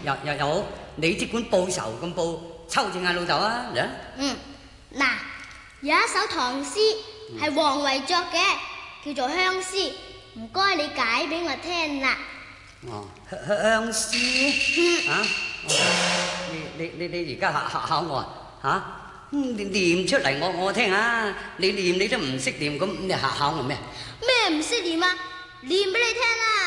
又好，你即管報仇咁報，抽正下老豆啊！嚟啊！ 嗱，有一首唐詩係王維作嘅，叫做《相思》，唔該你解俾我聽啦。 相思啊！你而家考我啊？你念出嚟我聽下。你念你都唔識念，咁你考我咩？ 咩唔識念啊？念俾你聽啦。